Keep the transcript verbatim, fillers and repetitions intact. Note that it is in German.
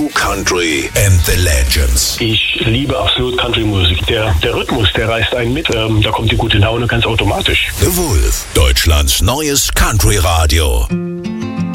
Country and the Legends. Ich liebe absolut Country-Musik. Der, der Rhythmus, der reißt einen mit. Ähm, da kommt die gute Laune ganz automatisch. The Wolf, Deutschlands neues Country-Radio.